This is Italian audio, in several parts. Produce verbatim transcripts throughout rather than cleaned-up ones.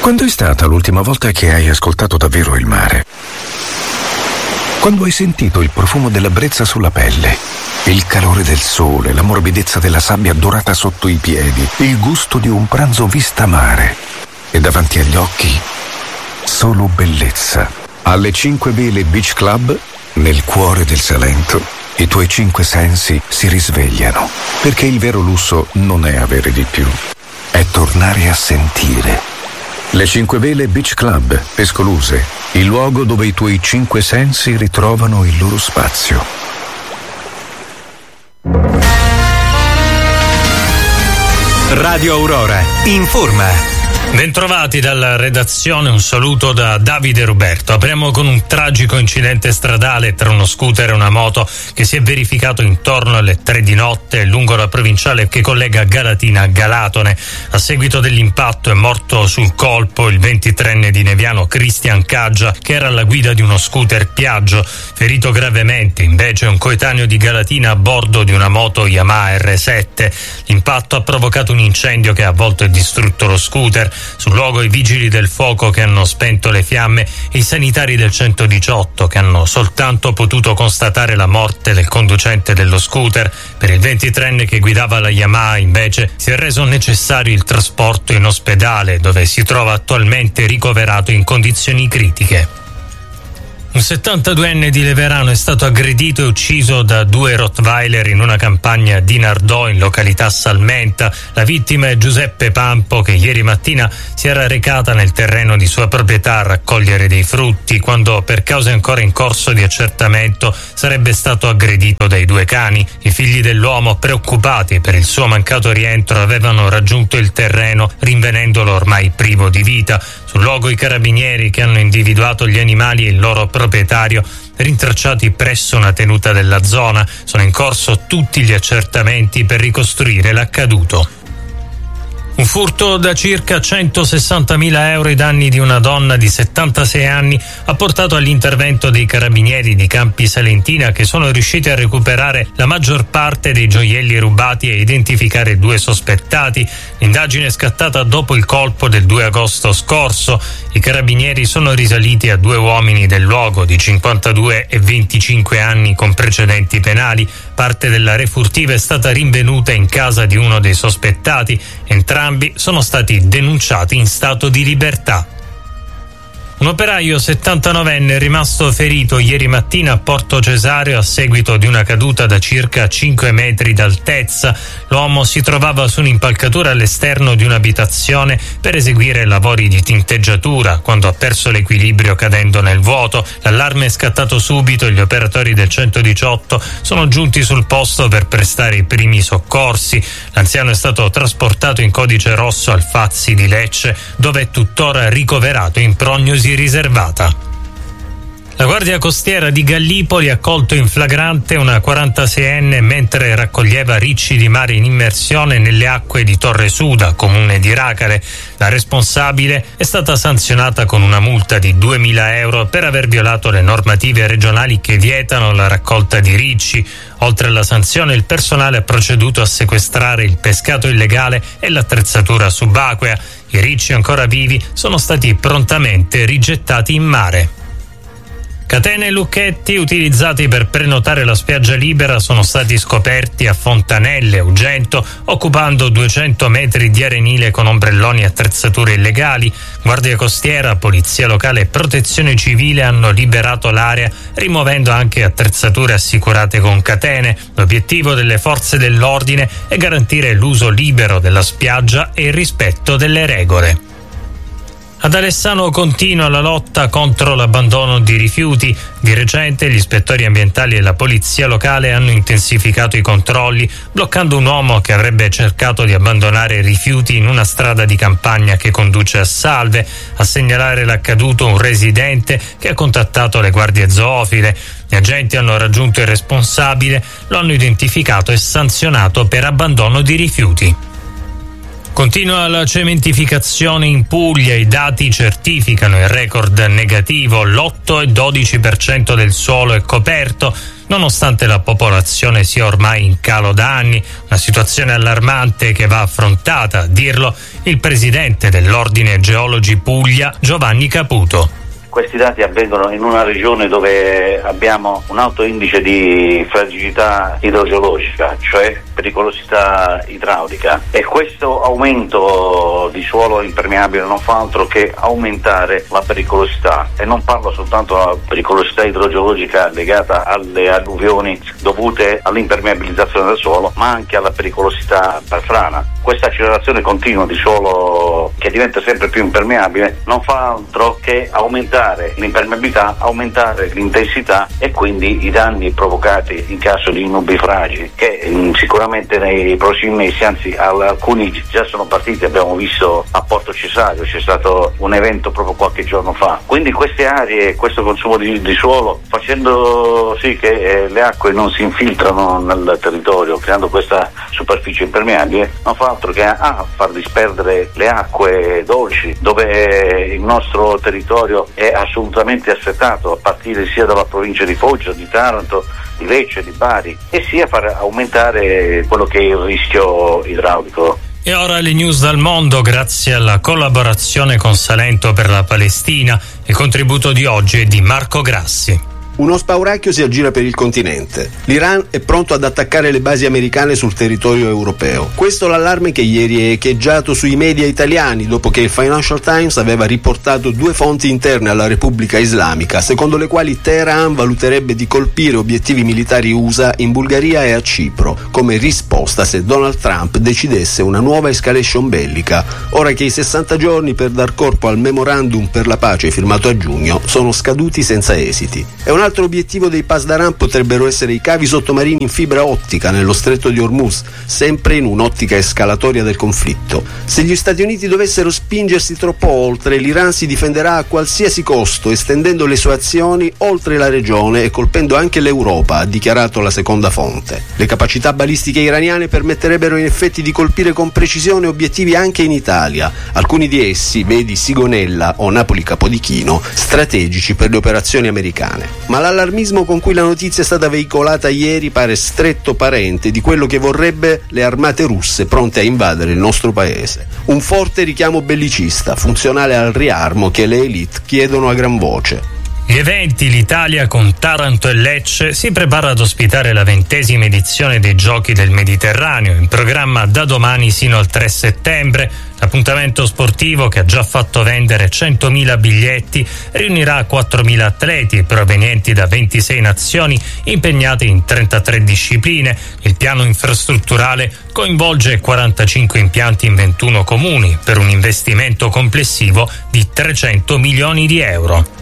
Quando è stata l'ultima volta che hai ascoltato davvero il mare? Quando hai sentito il profumo della brezza sulla pelle, il calore del sole, la morbidezza della sabbia dorata sotto i piedi, il gusto di un pranzo vista mare e davanti agli occhi solo bellezza. Alle Cinque Vele Beach Club, nel cuore del Salento, i tuoi cinque sensi si risvegliano, perché il vero lusso non è avere di più, è tornare a sentire. Le Cinque Vele Beach Club, Pescoluse, il luogo dove i tuoi cinque sensi ritrovano il loro spazio. Radio Aurora informa. Bentrovati dalla redazione, un saluto da Davide Ruberto. Apriamo con un tragico incidente stradale tra uno scooter e una moto che si è verificato intorno alle tre di notte lungo la provinciale che collega Galatina a Galatone. A seguito dell'impatto è morto sul colpo il ventitreenne di Neviano Cristian Caggia, che era alla guida di uno scooter Piaggio. Ferito gravemente invece un coetaneo di Galatina a bordo di una moto Yamaha R sette. L'impatto ha provocato un incendio che ha avvolto e distrutto lo scooter. Sul luogo i vigili del fuoco che hanno spento le fiamme e i sanitari del centodiciotto che hanno soltanto potuto constatare la morte del conducente dello scooter. Per il ventitreenne che guidava la Yamaha invece si è reso necessario il trasporto in ospedale, dove si trova attualmente ricoverato in condizioni critiche. Un settantaduenne di Leverano è stato aggredito e ucciso da due Rottweiler in una campagna di Nardò in località Salmenta. La vittima è Giuseppe Pampo, che ieri mattina si era recata nel terreno di sua proprietà a raccogliere dei frutti, quando per cause ancora in corso di accertamento sarebbe stato aggredito dai due cani. I figli dell'uomo, preoccupati per il suo mancato rientro, avevano raggiunto il terreno rinvenendolo ormai privo di vita. Sul luogo i carabinieri, che hanno individuato gli animali e il loro proprietario, rintracciati presso una tenuta della zona. Sono in corso tutti gli accertamenti per ricostruire l'accaduto. Un furto da circa centosessantamila euro ai danni di una donna di settantasei anni ha portato all'intervento dei carabinieri di Campi Salentina, che sono riusciti a recuperare la maggior parte dei gioielli rubati e identificare due sospettati. L'indagine è scattata dopo il colpo del due agosto scorso. I carabinieri sono risaliti a due uomini del luogo di cinquantadue e venticinque anni con precedenti penali. Parte della refurtiva è stata rinvenuta in casa di uno dei sospettati. Entrambi sono stati denunciati in stato di libertà. Un operaio settantanovenne è rimasto ferito ieri mattina a Porto Cesareo a seguito di una caduta da circa cinque metri d'altezza. L'uomo si trovava su un'impalcatura all'esterno di un'abitazione per eseguire lavori di tinteggiatura quando ha perso l'equilibrio cadendo nel vuoto. L'allarme è scattato subito e gli operatori del centodiciotto sono giunti sul posto per prestare i primi soccorsi. L'anziano è stato trasportato in codice rosso al Fazzi di Lecce, dove è tuttora ricoverato in prognosi riservata. La Guardia Costiera di Gallipoli ha colto in flagrante una quarantaseienne mentre raccoglieva ricci di mare in immersione nelle acque di Torre Suda, comune di Racale. La responsabile è stata sanzionata con una multa di duemila euro per aver violato le normative regionali che vietano la raccolta di ricci. Oltre alla sanzione, il personale ha proceduto a sequestrare il pescato illegale e l'attrezzatura subacquea. I ricci ancora vivi sono stati prontamente rigettati in mare. Catene e lucchetti utilizzati per prenotare la spiaggia libera sono stati scoperti a Fontanelle, Ugento, occupando duecento metri di arenile con ombrelloni e attrezzature illegali. Guardia Costiera, Polizia Locale e Protezione Civile hanno liberato l'area, rimuovendo anche attrezzature assicurate con catene. L'obiettivo delle forze dell'ordine è garantire l'uso libero della spiaggia e il rispetto delle regole. Ad Alessano continua la lotta contro l'abbandono di rifiuti. Di recente gli ispettori ambientali e la polizia locale hanno intensificato i controlli, bloccando un uomo che avrebbe cercato di abbandonare rifiuti in una strada di campagna che conduce a Salve. A segnalare l'accaduto un residente che ha contattato le guardie zoofile. Gli agenti hanno raggiunto il responsabile, lo hanno identificato e sanzionato per abbandono di rifiuti. Continua la cementificazione in Puglia, i dati certificano il record negativo, l'otto e dodici per cento del suolo è coperto. nonostante la popolazione sia ormai in calo da anni, una situazione allarmante che va affrontata, a dirlo il presidente dell'Ordine Geologi Puglia, Giovanni Caputo. Questi dati avvengono in una regione dove abbiamo un alto indice di fragilità idrogeologica, cioè pericolosità idraulica, e questo aumento di suolo impermeabile non fa altro che aumentare la pericolosità, e non parlo soltanto della pericolosità idrogeologica legata alle alluvioni dovute all'impermeabilizzazione del suolo, ma anche alla pericolosità per frana. Questa accelerazione continua di suolo che diventa sempre più impermeabile non fa altro che aumentare l'impermeabilità, aumentare l'intensità e quindi i danni provocati in caso di nubifragi, che mh, sicuramente nei prossimi mesi, anzi alcuni già sono partiti, abbiamo visto a Porto Cesario, c'è stato un evento proprio qualche giorno fa. Quindi queste aree, questo consumo di, di suolo, facendo sì che eh, le acque non si infiltrano nel territorio, creando questa superficie impermeabile, non fa altro che a far disperdere le acque dolci, dove il nostro territorio è assolutamente assetato, a partire sia dalla provincia di Foggia, di Taranto, di Lecce, di Bari, e sia far aumentare quello che è il rischio idraulico. E ora le news dal mondo, grazie alla collaborazione con Salento per la Palestina. Il contributo di oggi è di Marco Grassi. Uno spauracchio si aggira per il continente. L'Iran è pronto ad attaccare le basi americane sul territorio europeo. Questo l'allarme che ieri è echeggiato sui media italiani dopo che il Financial Times aveva riportato due fonti interne alla Repubblica Islamica, secondo le quali Teheran valuterebbe di colpire obiettivi militari U S A in Bulgaria e a Cipro, come risposta se Donald Trump decidesse una nuova escalation bellica, ora che i sessanta giorni per dar corpo al memorandum per la pace firmato a giugno sono scaduti senza esiti. È un altro obiettivo dei Pasdaran potrebbero essere i cavi sottomarini in fibra ottica nello stretto di Hormuz, sempre in un'ottica escalatoria del conflitto. Se gli Stati Uniti dovessero spingersi troppo oltre, l'Iran si difenderà a qualsiasi costo, estendendo le sue azioni oltre la regione e colpendo anche l'Europa, ha dichiarato la seconda fonte. Le capacità balistiche iraniane permetterebbero in effetti di colpire con precisione obiettivi anche in Italia, alcuni di essi, vedi Sigonella o Napoli Capodichino, strategici per le operazioni americane. Ma l'allarmismo con cui la notizia è stata veicolata ieri pare stretto parente di quello che vorrebbe le armate russe pronte a invadere il nostro paese. Un forte richiamo bellicista, funzionale al riarmo che le elite chiedono a gran voce. Gli eventi, l'Italia con Taranto e Lecce si prepara ad ospitare la ventesima edizione dei Giochi del Mediterraneo, in programma da domani sino al tre settembre. L'appuntamento sportivo, che ha già fatto vendere centomila biglietti, riunirà quattromila atleti provenienti da ventisei nazioni impegnate in trentatré discipline. Il piano infrastrutturale coinvolge quarantacinque impianti in ventuno comuni per un investimento complessivo di trecento milioni di euro.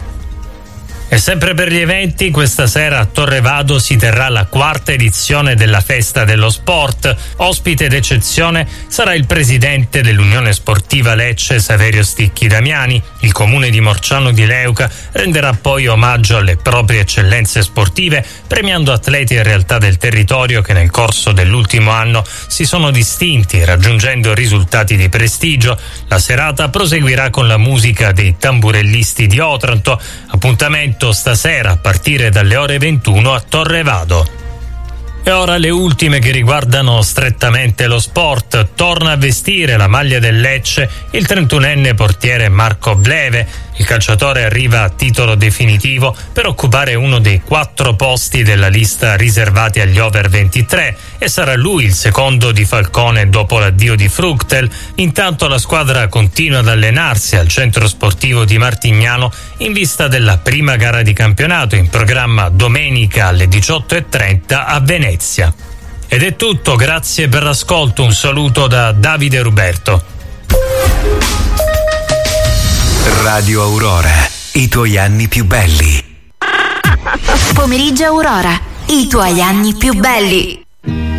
E sempre per gli eventi, questa sera a Torre Vado si terrà la quarta edizione della Festa dello Sport. Ospite d'eccezione sarà il presidente dell'Unione Sportiva Lecce, Saverio Sticchi Damiani. Il comune di Morciano di Leuca renderà poi omaggio alle proprie eccellenze sportive, premiando atleti e realtà del territorio che nel corso dell'ultimo anno si sono distinti, raggiungendo risultati di prestigio. La serata proseguirà con la musica dei tamburellisti di Otranto. Appuntamento stasera a partire dalle ore ventuno a Torre Vado. E ora le ultime che riguardano strettamente lo sport. Torna a vestire la maglia del Lecce il trentunenne portiere Marco Bleve. Il calciatore arriva a titolo definitivo per occupare uno dei quattro posti della lista riservati agli over ventitré e sarà lui il secondo di Falcone dopo l'addio di Fruchtel. Intanto la squadra continua ad allenarsi al centro sportivo di Martignano in vista della prima gara di campionato, in programma domenica alle diciotto e trenta a Venezia. Ed è tutto, grazie per l'ascolto, un saluto da Davide Ruberto. Radio Aurora, i tuoi anni più belli. Pomeriggio Aurora, i tuoi anni più belli.